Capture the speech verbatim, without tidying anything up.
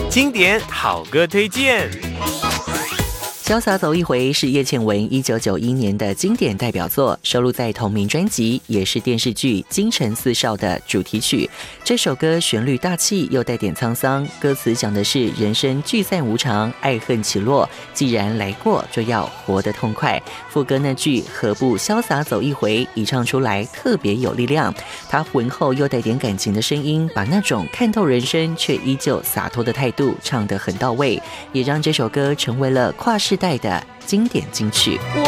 经典好歌推荐。 潇洒走一回是叶倩文一九九一年的经典代表作，收录在同名专辑，也是电视剧《京城四少》的主题曲。这首歌旋律大气又带点沧桑，歌词讲的是人生聚散无常，爱恨起落，既然来过就要活得痛快。副歌那句何不潇洒走一回，一唱出来特别有力量。他浑厚又带点感情的声音，把那种看透人生却依旧洒脱的态度唱得很到位，也让这首歌成为了跨世代的经典金曲。 我